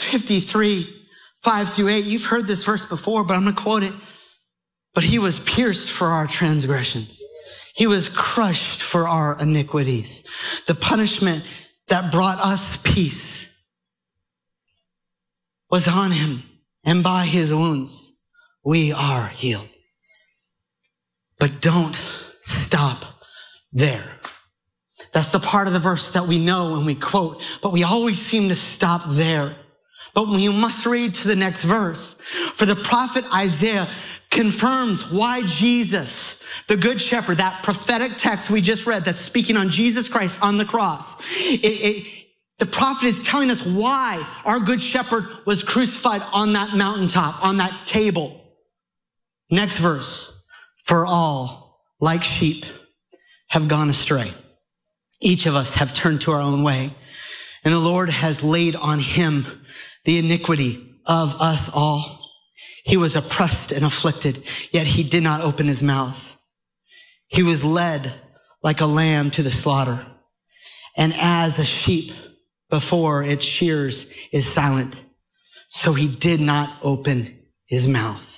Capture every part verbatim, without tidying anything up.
fifty-three, five through eight. You've heard this verse before, but I'm going to quote it. But he was pierced for our transgressions. He was crushed for our iniquities. The punishment that brought us peace was on him, and by his wounds we are healed. But don't stop there. That's the part of the verse that we know and we quote, but we always seem to stop there. But we must read to the next verse. For the prophet Isaiah confirms why Jesus, the good shepherd, that prophetic text we just read that's speaking on Jesus Christ on the cross. It, it, the prophet is telling us why our good shepherd was crucified on that mountaintop, on that table. Next verse. For all, like sheep, have gone astray. Each of us have turned to our own way, and the Lord has laid on him the iniquity of us all. He was oppressed and afflicted, yet he did not open his mouth. He was led like a lamb to the slaughter, and as a sheep before its shears is silent, so he did not open his mouth.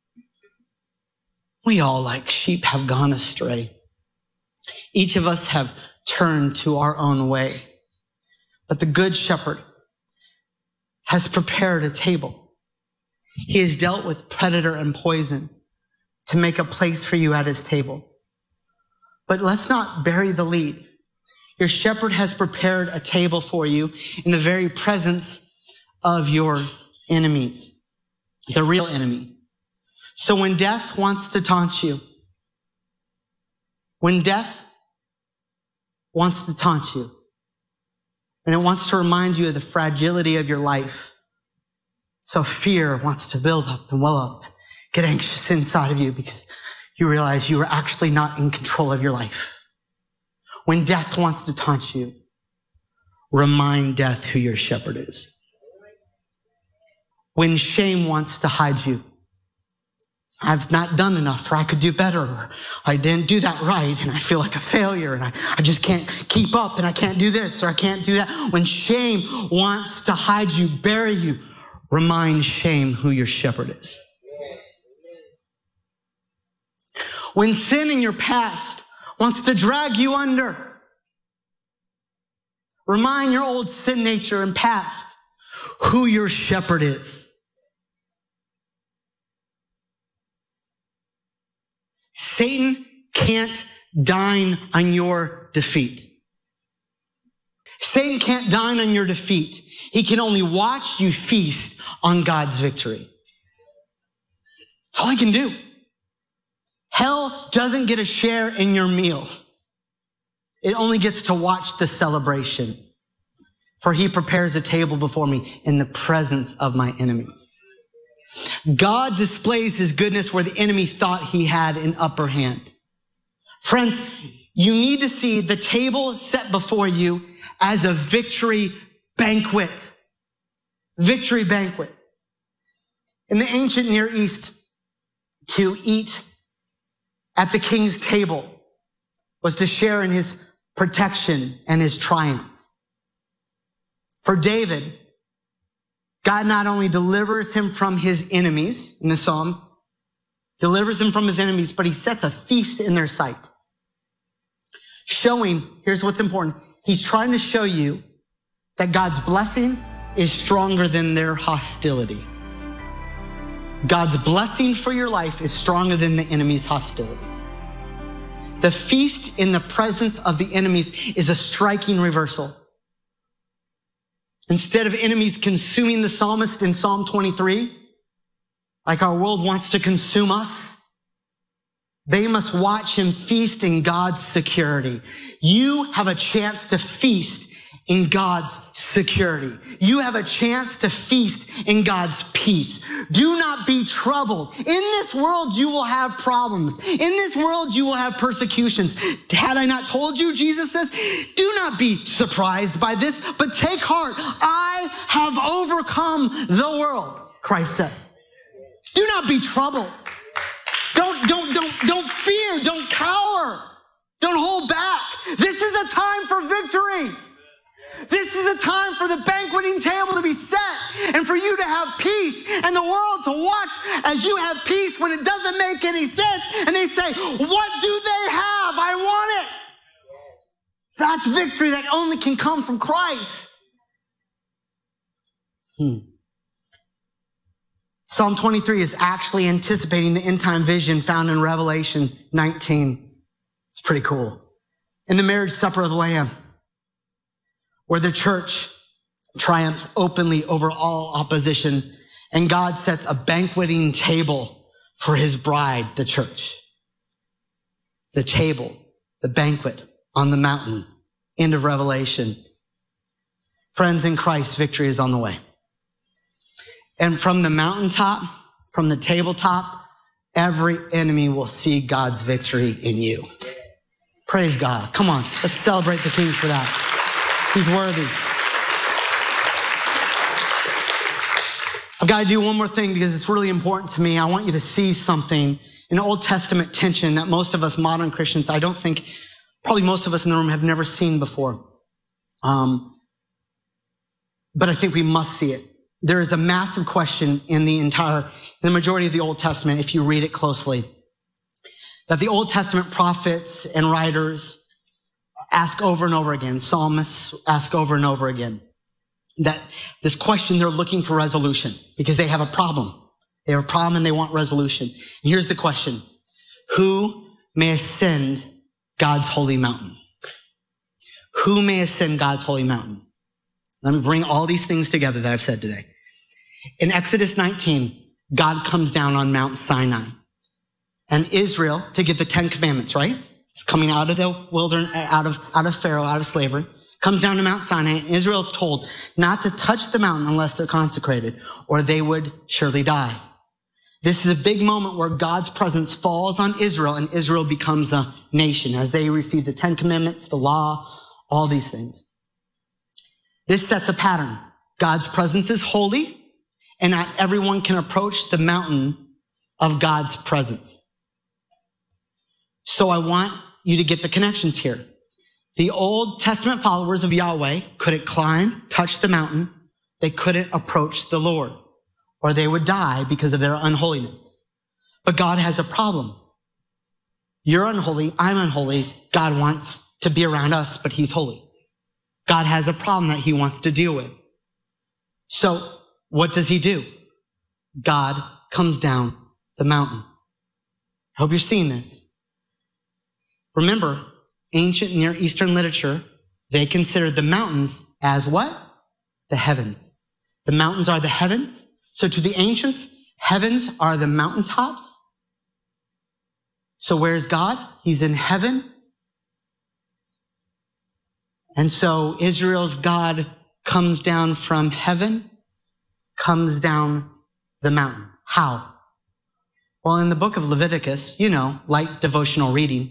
We all, like sheep, have gone astray. Each of us have turned to our own way, but the good shepherd has prepared a table. He has dealt with predator and poison to make a place for you at his table. But let's not bury the lead. Your shepherd has prepared a table for you in the very presence of your enemies, the real enemy. So when death wants to taunt you, when death wants to taunt you, and it wants to remind you of the fragility of your life. So fear wants to build up and well up, get anxious inside of you because you realize you are actually not in control of your life. When death wants to taunt you, remind death who your shepherd is. When shame wants to hide you, I've not done enough, or I could do better, or I didn't do that right, and I feel like a failure, and I, I just can't keep up, and I can't do this, or I can't do that. When shame wants to hide you, bury you, remind shame who your shepherd is. When sin in your past wants to drag you under, remind your old sin nature and past who your shepherd is. Satan can't dine on your defeat. Satan can't dine on your defeat. He can only watch you feast on God's victory. That's all he can do. Hell doesn't get a share in your meal. It only gets to watch the celebration. For he prepares a table before me in the presence of my enemies. God displays his goodness where the enemy thought he had an upper hand. Friends, you need to see the table set before you as a victory banquet. Victory banquet. In the ancient Near East, to eat at the king's table was to share in his protection and his triumph. For David, God not only delivers him from his enemies in the psalm, delivers him from his enemies, but he sets a feast in their sight. Showing, here's what's important. He's trying to show you that God's blessing is stronger than their hostility. God's blessing for your life is stronger than the enemy's hostility. The feast in the presence of the enemies is a striking reversal. Instead of enemies consuming the psalmist in Psalm twenty-three, like our world wants to consume us, they must watch him feast in God's security. You have a chance to feast in God's security. You have a chance to feast in God's peace. Do not be troubled. In this world, you will have problems. In this world, you will have persecutions. Had I not told you, Jesus says, do not be surprised by this, but take heart. I have overcome the world, Christ says. Do not be troubled. Don't, don't, don't, don't fear. Don't cower. Don't hold back. This is a time for victory. This is a time for the banqueting table to be set and have peace and the world to watch as you have peace when it doesn't make any sense. And they say, what do they have? I want it. That's victory that only can come from Christ. Hmm. Psalm twenty-three is actually anticipating the end time vision found in Revelation nineteen. It's pretty cool. In the marriage supper of the Lamb, where the church triumphs openly over all opposition, and God sets a banqueting table for his bride, the church. The table, the banquet on the mountain, end of Revelation. Friends, in Christ, victory is on the way. And from the mountaintop, from the tabletop, every enemy will see God's victory in you. Praise God. Come on, let's celebrate the King for that. He's worthy. I've got to do one more thing because it's really important to me. I want you to see something, an Old Testament tension that most of us modern Christians, I don't think, probably most of us in the room have never seen before. Um, but I think we must see it. There is a massive question in the entire, in the majority of the Old Testament, if you read it closely, that the Old Testament prophets and writers ask over and over again, psalmists ask over and over again, that this question, they're looking for resolution because they have a problem. They have a problem and they want resolution. And here's the question: who may ascend God's holy mountain? Who may ascend God's holy mountain? Let me bring all these things together that I've said today. In Exodus nineteen, God comes down on Mount Sinai. And Israel, to give the Ten Commandments, right? It's coming out of the wilderness, out of, out of Pharaoh, out of slavery, comes down to Mount Sinai, and Israel is told not to touch the mountain unless they're consecrated, or they would surely die. This is a big moment where God's presence falls on Israel, and Israel becomes a nation as they receive the Ten Commandments, the law, all these things. This sets a pattern. God's presence is holy, and not everyone can approach the mountain of God's presence. So I want you to get the connections here. The Old Testament followers of Yahweh couldn't climb, touch the mountain. They couldn't approach the Lord, or they would die because of their unholiness. But God has a problem. You're unholy, I'm unholy. God wants to be around us, but he's holy. God has a problem that he wants to deal with. So what does he do? God comes down the mountain. I hope you're seeing this. Remember, ancient Near Eastern literature, they considered the mountains as what? The heavens. The mountains are the heavens. So to the ancients, heavens are the mountaintops. So where's God? He's in heaven. And so Israel's God comes down from heaven, comes down the mountain. How? Well, in the book of Leviticus, you know, light devotional reading,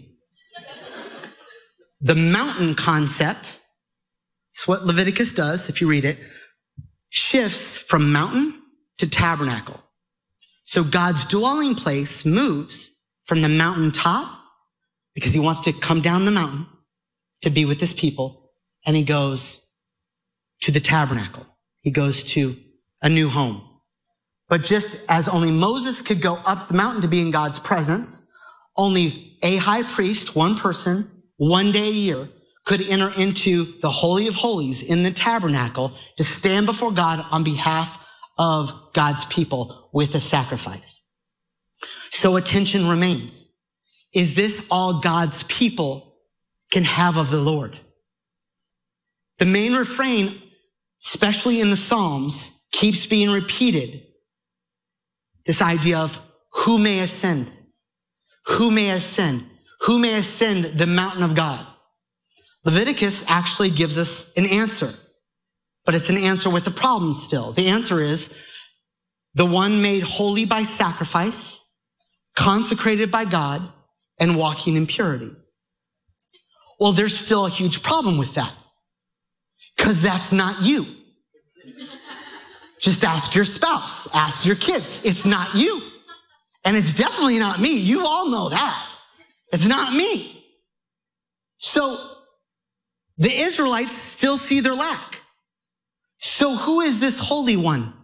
the mountain concept, it's what Leviticus does, if you read it, shifts from mountain to tabernacle. So God's dwelling place moves from the mountaintop, because he wants to come down the mountain to be with his people, and he goes to the tabernacle. He goes to a new home. But just as only Moses could go up the mountain to be in God's presence, only a high priest, one person, one day a year, could enter into the Holy of Holies in the tabernacle to stand before God on behalf of God's people with a sacrifice. So attention remains. Is this all God's people can have of the Lord? The main refrain, especially in the Psalms, keeps being repeated. This idea of who may ascend, who may ascend, who may ascend the mountain of God. Leviticus actually gives us an answer, but it's an answer with a problem still. The answer is the one made holy by sacrifice, consecrated by God, and walking in purity. Well, there's still a huge problem with that, because that's not you. Just ask your spouse, ask your kids. It's not you. And it's definitely not me. You all know that. It's not me. So the Israelites still see their lack. So who is this Holy One?